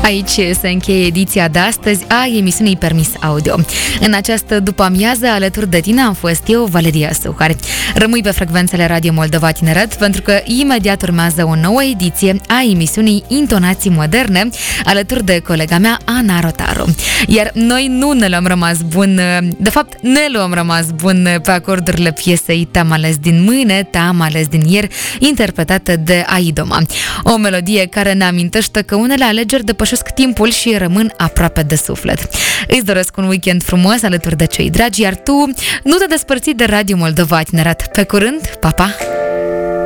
Aici se încheie ediția de astăzi a emisiunii Permis Audio. În această după-amiază, alături de tine am fost eu, Valeria Suhari. Rămâi pe frecvențele Radio Moldova Tineret, pentru că imediat urmează o nouă ediție a emisiunii Intonații Moderne, alături de colega mea, Ana Rotaru. Iar noi nu ne luăm rămas bun, de fapt ne luăm rămas bun pe acordurile piesei Te-am ales din mâine, Te-am ales din ieri, interpretată de Aidoma. O melodie care ne amintește că unele alegeri depășesc timpul și rămân aproape de suflet. Îți doresc un weekend frumos alături de cei dragi, iar tu nu te despărți de Radio Moldova Tineret. Pe curând, pa, pa!